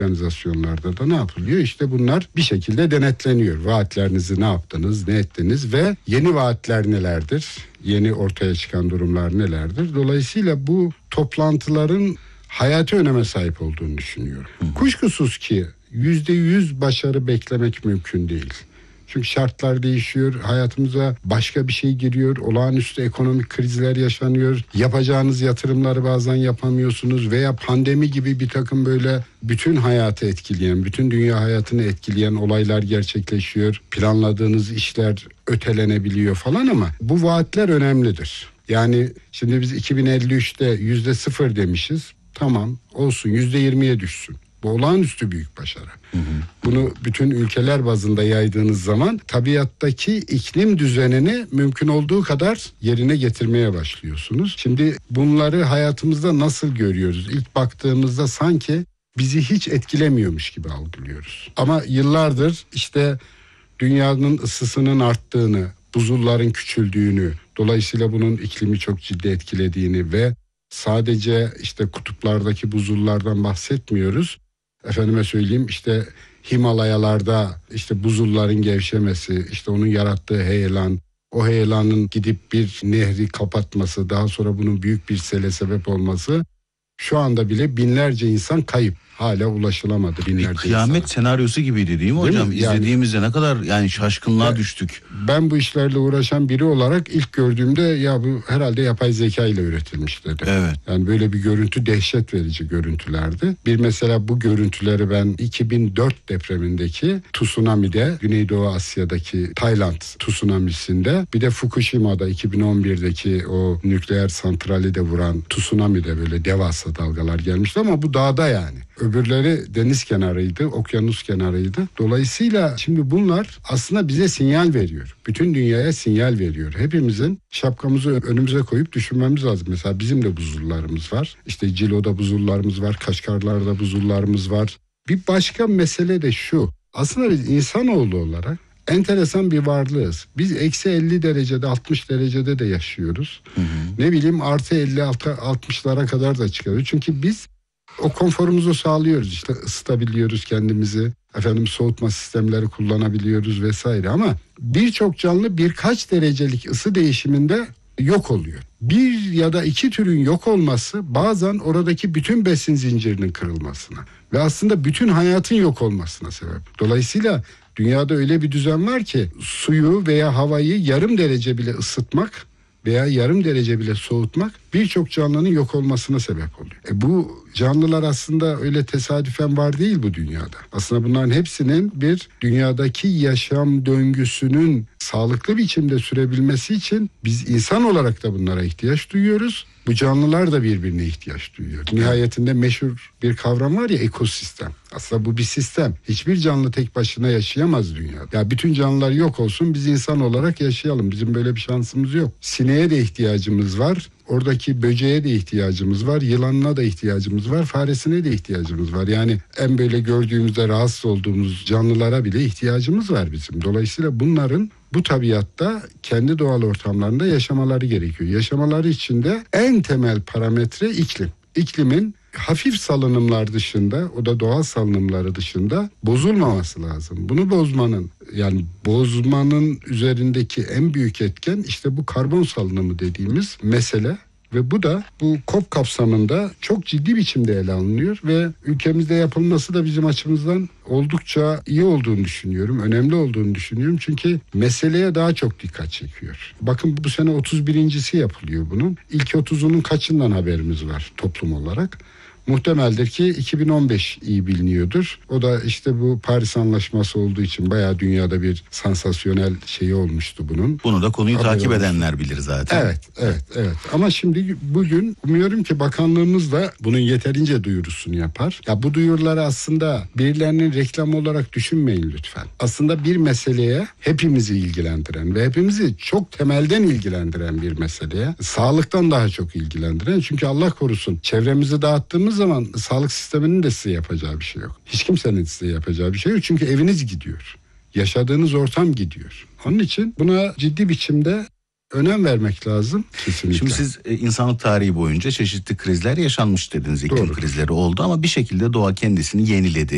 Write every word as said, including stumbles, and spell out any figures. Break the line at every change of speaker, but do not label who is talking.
organizasyonlarda da ne yapılıyor? İşte bunlar bir şekilde denetleniyor. Vaatlerinizi ne yaptınız, ne ettiniz ve yeni vaatler nelerdir? Yeni ortaya çıkan durumlar nelerdir? Dolayısıyla bu toplantıların hayati öneme sahip olduğunu düşünüyorum. Kuşkusuz ki yüzde yüz başarı beklemek mümkün değil. Çünkü şartlar değişiyor, hayatımıza başka bir şey giriyor, olağanüstü ekonomik krizler yaşanıyor, yapacağınız yatırımları bazen yapamıyorsunuz veya pandemi gibi bir takım böyle bütün hayatı etkileyen, bütün dünya hayatını etkileyen olaylar gerçekleşiyor. Planladığınız işler ötelenebiliyor falan ama bu vaatler önemlidir. Yani şimdi biz iki bin elli üçte yüzde sıfır demişiz, tamam olsun yüzde yirmiye düşsün. Bu olağanüstü büyük başarı. Hı hı. Bunu bütün ülkeler bazında yaydığınız zaman tabiattaki iklim düzenini mümkün olduğu kadar yerine getirmeye başlıyorsunuz. Şimdi bunları hayatımızda nasıl görüyoruz? İlk baktığımızda sanki bizi hiç etkilemiyormuş gibi algılıyoruz. Ama yıllardır işte dünyanın ısısının arttığını, buzulların küçüldüğünü, dolayısıyla bunun iklimi çok ciddi etkilediğini ve sadece işte kutuplardaki buzullardan bahsetmiyoruz. Efendime söyleyeyim işte Himalayalarda işte buzulların gevşemesi, işte onun yarattığı heyelan, o heyelanın gidip bir nehri kapatması, daha sonra bunun büyük bir sele sebep olması, şu anda bile binlerce insan kayıp. Hala ulaşılamadı binlerce
bir kıyamet insana. Senaryosu gibiydi değil mi değil hocam? Mi? İzlediğimizde yani, ne kadar yani şaşkınlığa ben, düştük.
Ben bu işlerle uğraşan biri olarak ilk gördüğümde ya bu herhalde yapay zeka ile üretilmiş dedim.
Evet.
Yani böyle bir görüntü dehşet verici görüntülerdi. Bir mesela bu görüntüleri ben iki bin dört depremindeki tsunami'de, Güneydoğu Asya'daki Tayland tsunamisinde, bir de Fukushima'da iki bin on birdeki o nükleer santrali de vuran tsunami'de böyle devasa dalgalar gelmişti ama bu dağda yani. Öbürleri deniz kenarıydı, okyanus kenarıydı. Dolayısıyla şimdi bunlar aslında bize sinyal veriyor. Bütün dünyaya sinyal veriyor. Hepimizin şapkamızı önümüze koyup düşünmemiz lazım. Mesela bizim de buzullarımız var. İşte Cilo'da buzullarımız var, Kaşgarlar'da buzullarımız var. Bir başka mesele de şu. Aslında biz insanoğlu olarak enteresan bir varlığız. Biz eksi elli derecede, altmış derecede de yaşıyoruz. Hı hı. Ne bileyim artı elli altmışlara kadar da çıkıyoruz. Çünkü biz o konforumuzu sağlıyoruz, işte ısıtabiliyoruz kendimizi, efendim soğutma sistemleri kullanabiliyoruz vesaire ama birçok canlı birkaç derecelik ısı değişiminde yok oluyor. Bir ya da iki türün yok olması bazen oradaki bütün besin zincirinin kırılmasına ve aslında bütün hayatın yok olmasına sebep. Dolayısıyla dünyada öyle bir düzen var ki suyu veya havayı yarım derece bile ısıtmak veya yarım derece bile soğutmak birçok canlının yok olmasına sebep oluyor. E bu canlılar aslında öyle tesadüfen var değil bu dünyada. Aslında bunların hepsinin bir dünyadaki yaşam döngüsünün sağlıklı biçimde sürebilmesi için biz insan olarak da bunlara ihtiyaç duyuyoruz. Bu canlılar da birbirine ihtiyaç duyuyor. Nihayetinde meşhur bir kavram var ya, ekosistem. Aslında bu bir sistem. Hiçbir canlı tek başına yaşayamaz dünyada. Ya bütün canlılar yok olsun, biz insan olarak yaşayalım. Bizim böyle bir şansımız yok. Sineğe de ihtiyacımız var. Oradaki böceğe de ihtiyacımız var, yılanına da ihtiyacımız var, faresine de ihtiyacımız var. Yani en böyle gördüğümüzde rahatsız olduğumuz canlılara bile ihtiyacımız var bizim. Dolayısıyla bunların bu tabiatta kendi doğal ortamlarında yaşamaları gerekiyor. Yaşamaları için de en temel parametre iklim. İklimin hafif salınımlar dışında, o da doğal salınımları dışında bozulmaması lazım. Bunu bozmanın, yani bozmanın üzerindeki en büyük etken işte bu karbon salınımı dediğimiz mesele. Ve bu da bu COP kapsamında çok ciddi biçimde ele alınıyor ve ülkemizde yapılması da bizim açımızdan oldukça iyi olduğunu düşünüyorum, önemli olduğunu düşünüyorum. Çünkü meseleye daha çok dikkat çekiyor. Bakın bu sene otuz birincisi yapılıyor bunun. İlk otuzunun kaçından haberimiz var toplum olarak? Muhtemeldir ki iki bin on beş iyi biliniyordur. O da işte bu Paris Anlaşması olduğu için bayağı dünyada bir sansasyonel şeyi olmuştu bunun.
Bunu da konuyu
Haber
takip
olmuş.
edenler bilir zaten.
Evet, evet, evet. Ama şimdi bugün umuyorum ki bakanlığımız da bunun yeterince duyurusunu yapar. Ya bu duyuruları aslında birilerinin reklamı olarak düşünmeyin lütfen. Aslında bir meseleye hepimizi ilgilendiren ve hepimizi çok temelden ilgilendiren bir meseleye, sağlıktan daha çok ilgilendiren. Çünkü Allah korusun çevremizi dağıttığımız zaman sağlık sisteminin de size yapacağı bir şey yok. Hiç kimsenin size yapacağı bir şey yok. Çünkü eviniz gidiyor. Yaşadığınız ortam gidiyor. Onun için buna ciddi biçimde önem vermek lazım. Kesinlikle.
Şimdi siz e, insanlık tarihi boyunca çeşitli krizler yaşanmış dediniz. İklim
Doğru.
krizleri oldu ama bir şekilde doğa kendisini yeniledi.